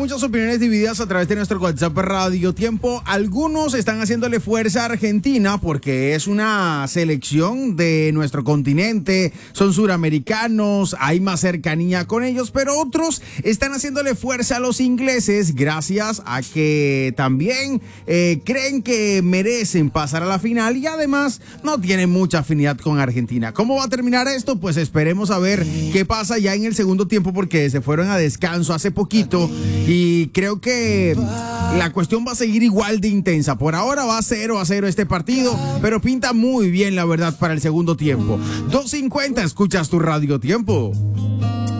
muchas opiniones divididas a través de nuestro WhatsApp Radio Tiempo. Algunos están haciéndole fuerza a Argentina porque es una selección de nuestro continente, son suramericanos, hay más cercanía con ellos, pero otros están haciéndole fuerza a los ingleses gracias a que también creen que merecen pasar a la final y además no tienen mucha afinidad con Argentina. ¿Cómo va a terminar esto? Pues esperemos a ver qué pasa ya en el segundo tiempo porque se fueron a descanso hace poquito y creo que la cuestión va a seguir igual de intensa. Por ahora va 0-0 este partido, pero pinta muy bien la verdad para el segundo tiempo. 2:50, escuchas tu Radio Tiempo.